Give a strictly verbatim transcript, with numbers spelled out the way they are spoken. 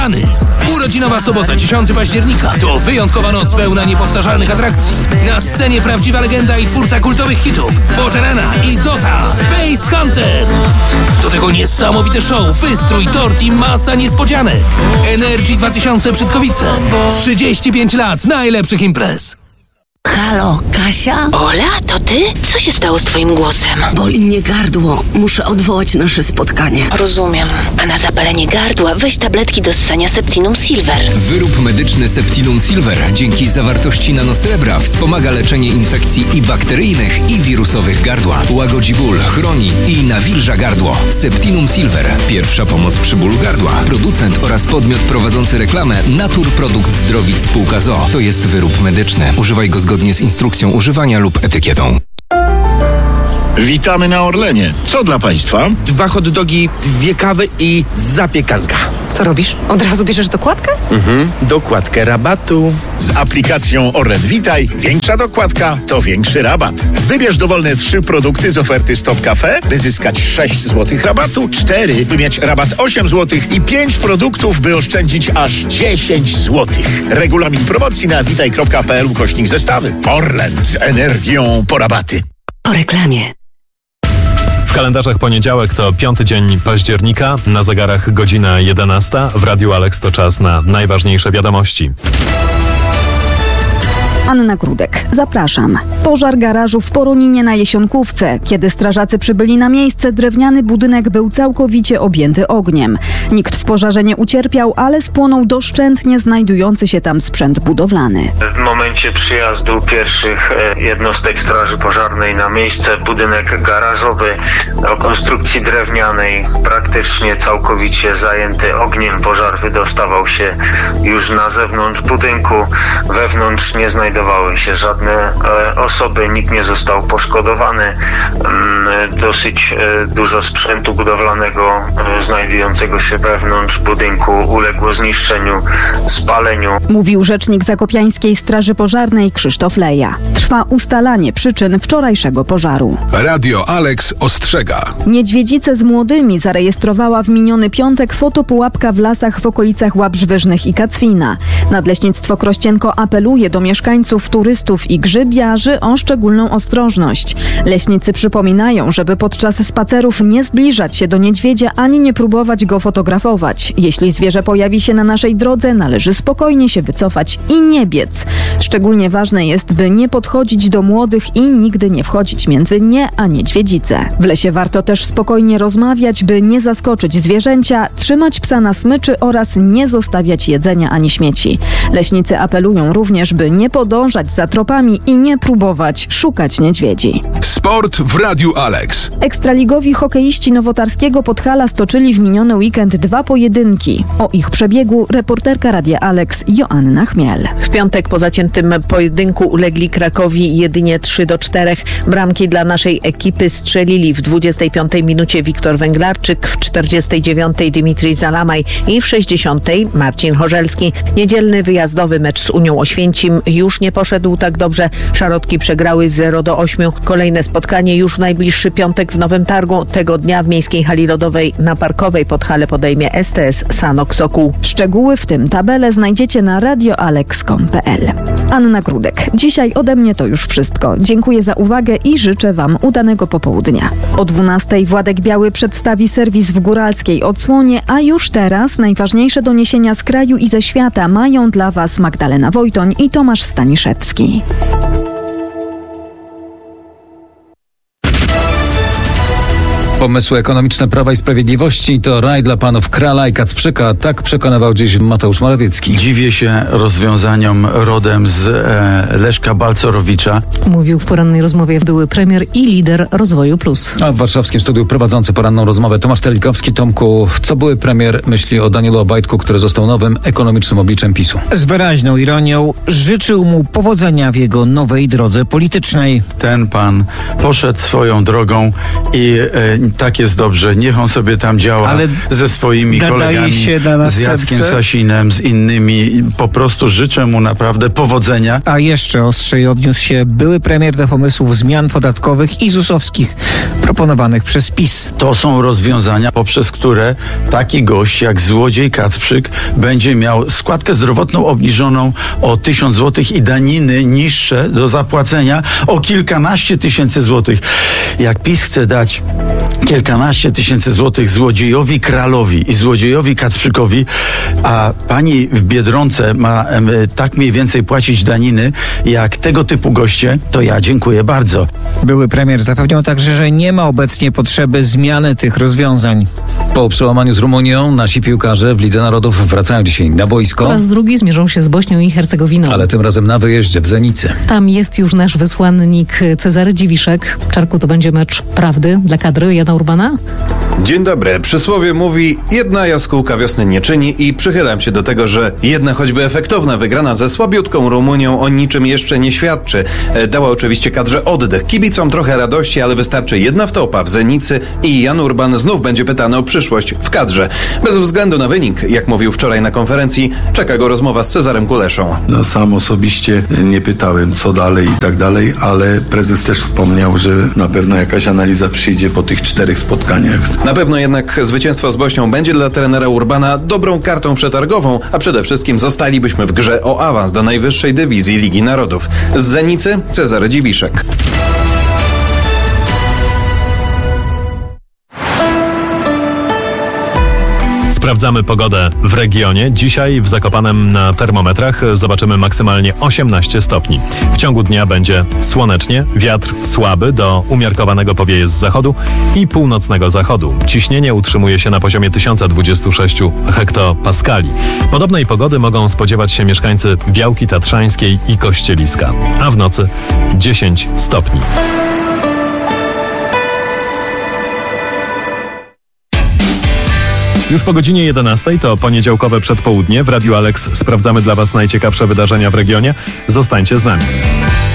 Urodzinowa sobota, dziesiątego października. To wyjątkowa noc pełna niepowtarzalnych atrakcji. Na scenie prawdziwa legenda i twórca kultowych hitów Poterena i Dota, Bass Hunter. Do tego niesamowite show, wystrój, tort i masa niespodzianek. Energy dwa tysiące Brzydkowice. trzydzieści pięć lat najlepszych imprez. Halo, Kasia? Ola, to ty? Co się stało z twoim głosem? Boli mnie gardło. Muszę odwołać nasze spotkanie. Rozumiem. A na zapalenie gardła weź tabletki do ssania Septinum Silver. Wyrób medyczny Septinum Silver dzięki zawartości nanosrebra wspomaga leczenie infekcji i bakteryjnych, i wirusowych gardła. Łagodzi ból, chroni i nawilża gardło. Septinum Silver. Pierwsza pomoc przy bólu gardła. Producent oraz podmiot prowadzący reklamę Naturprodukt Zdrowic Spółka z o o. To jest wyrób medyczny. Używaj go zgodnie z instrukcją używania lub etykietą. Witamy na Orlenie. Co dla Państwa? Dwa hot dogi, dwie kawy i zapiekanka. Co robisz? Od razu bierzesz dokładkę? Mhm, dokładkę rabatu. Z aplikacją Orlen Witaj większa dokładka to większy rabat. Wybierz dowolne trzy produkty z oferty Stop Cafe, by zyskać sześć złotych rabatu, cztery, by mieć rabat osiem złotych i pięć produktów, by oszczędzić aż dziesięć złotych. Regulamin promocji na witaj kropka p l ukośnik zestawy. Orlen z energią po rabaty. Po reklamie. W kalendarzach poniedziałek to piąty dzień października, na zegarach godzina jedenasta. W Radiu Alex to czas na najważniejsze wiadomości. Anna Grudek. Zapraszam. Pożar garażu w Poroninie na Jesionkówce. Kiedy strażacy przybyli na miejsce, drewniany budynek był całkowicie objęty ogniem. Nikt w pożarze nie ucierpiał, ale spłonął doszczętnie znajdujący się tam sprzęt budowlany. W momencie przyjazdu pierwszych jednostek straży pożarnej na miejsce budynek garażowy o konstrukcji drewnianej praktycznie całkowicie zajęty ogniem. Pożar wydostawał się już na zewnątrz budynku. Wewnątrz nie znajdował znajdowały się żadne e, osoby, nikt nie został poszkodowany. E, dosyć e, dużo sprzętu budowlanego e, znajdującego się wewnątrz budynku uległo zniszczeniu, spaleniu. Mówił rzecznik Zakopiańskiej Straży Pożarnej Krzysztof Leja. Trwa ustalanie przyczyn wczorajszego pożaru. Radio Alex ostrzega. Niedźwiedzice z młodymi zarejestrowała w miniony piątek fotopułapka w lasach w okolicach Łaprzw Wyżnych i Kacwina. Nadleśnictwo Krościenko apeluje do mieszkańców, turystów i grzybiarzy o szczególną ostrożność. Leśnicy przypominają, żeby podczas spacerów nie zbliżać się do niedźwiedzia ani nie próbować go fotografować. Jeśli zwierzę pojawi się na naszej drodze, należy spokojnie się wycofać i nie biec. Szczególnie ważne jest, by nie podchodzić do młodych i nigdy nie wchodzić między nie a niedźwiedzice. W lesie warto też spokojnie rozmawiać, by nie zaskoczyć zwierzęcia, trzymać psa na smyczy oraz nie zostawiać jedzenia ani śmieci. Leśnicy apelują również, by nie podążać za tropami i nie próbować szukać niedźwiedzi. Sport w Radiu Alex. Ekstraligowi hokeiści nowotarskiego Podhala stoczyli w miniony weekend dwa pojedynki. O ich przebiegu reporterka Radia Alex Joanna Chmiel. W piątek po zaciętym pojedynku ulegli Krakowi jedynie trzy do czterech. Bramki dla naszej ekipy strzelili w dwudziestej piątej minucie Wiktor Węglarczyk, w czterdziestej dziewiątej Dimitrij Zalamaj i w sześćdziesiątej Marcin Chorzelski. Niedzielny wyjazdowy mecz z Unią Oświęcim już nie poszedł tak dobrze. Szarotki przegrały zero do ośmiu. Kolejne spotkanie już w najbliższy piątek w Nowym Targu. Tego dnia w Miejskiej Hali Lodowej na Parkowej Podhale podejmie S T S Sanok Sokół. Szczegóły, w tym tabelę, znajdziecie na radio alex kropka com kropka p l. Anna Grudek. Dzisiaj ode mnie to już wszystko. Dziękuję za uwagę i życzę Wam udanego popołudnia. O dwunastej Władek Biały przedstawi serwis w góralskiej odsłonie, a już teraz najważniejsze doniesienia z kraju i ze świata mają dla Was Magdalena Wojtoń i Tomasz Staniszewski. Pomysły ekonomiczne Prawa i Sprawiedliwości to raj dla panów Krala i Kacprzyka. Tak przekonywał dziś Mateusz Morawiecki. Dziwię się rozwiązaniom rodem z e, Leszka Balcerowicza. Mówił w porannej rozmowie były premier i lider Rozwoju Plus. A w warszawskim studiu prowadzący poranną rozmowę Tomasz Telikowski. Tomku, co były premier myśli o Danielu Obajtku, który został nowym ekonomicznym obliczem PiSu? Z wyraźną ironią życzył mu powodzenia w jego nowej drodze politycznej. Ten pan poszedł swoją drogą i e, tak jest dobrze, niech on sobie tam działa Ale ze swoimi kolegami, się na z Jackiem następcę? Sasinem, z innymi. Po prostu życzę mu naprawdę powodzenia. A jeszcze ostrzej odniósł się były premier do pomysłów zmian podatkowych i zusowskich proponowanych przez PiS. To są rozwiązania, poprzez które taki gość jak złodziej Kacprzyk będzie miał składkę zdrowotną obniżoną o tysiąc złotych i daniny niższe do zapłacenia o kilkanaście tysięcy złotych. Jak PiS chce dać kilkanaście tysięcy złotych złodziejowi Kralowi i złodziejowi Kacprzykowi, a pani w Biedronce ma em, tak mniej więcej płacić daniny jak tego typu goście, to ja dziękuję bardzo. Były premier zapewniał także, że nie ma obecnie potrzeby zmiany tych rozwiązań. Po przełamaniu z Rumunią nasi piłkarze w Lidze Narodów wracają dzisiaj na boisko. Po raz drugi zmierzą się z Bośnią i Hercegowiną. Ale tym razem na wyjeździe w Zenicy. Tam jest już nasz wysłannik Cezary Dziwiszek. Czarku, to będzie mecz prawdy dla kadry Jana Urbana? Dzień dobry. Przysłowie mówi: jedna jaskółka wiosny nie czyni i przychylam się do tego, że jedna choćby efektowna wygrana ze słabiutką Rumunią o niczym jeszcze nie świadczy. Dała oczywiście kadrze oddech. Kibicom trochę radości, ale wystarczy jedna wtopa w Zenicy i Jan Urban znów będzie pytany o przyszłość w kadrze. Bez względu na wynik, jak mówił wczoraj na konferencji, czeka go rozmowa z Cezarem Kuleszą. No, sam osobiście nie pytałem, co dalej i tak dalej, ale prezes też wspomniał, że na pewno jakaś analiza przyjdzie po tych czterech spotkaniach. Na pewno jednak zwycięstwo z Bośnią będzie dla trenera Urbana dobrą kartą przetargową, a przede wszystkim zostalibyśmy w grze o awans do najwyższej dywizji Ligi Narodów. Z Zenicy Cezary Dziwiszek. Sprawdzamy pogodę w regionie. Dzisiaj w Zakopanem na termometrach zobaczymy maksymalnie osiemnaście stopni. W ciągu dnia będzie słonecznie, wiatr słaby do umiarkowanego powieje z zachodu i północnego zachodu. Ciśnienie utrzymuje się na poziomie tysiąc dwadzieścia sześć hektopaskali. Podobnej pogody mogą spodziewać się mieszkańcy Białki Tatrzańskiej i Kościeliska, a w nocy dziesięć stopni. Już po godzinie jedenastej to poniedziałkowe przedpołudnie. W Radiu Alex sprawdzamy dla Was najciekawsze wydarzenia w regionie. Zostańcie z nami.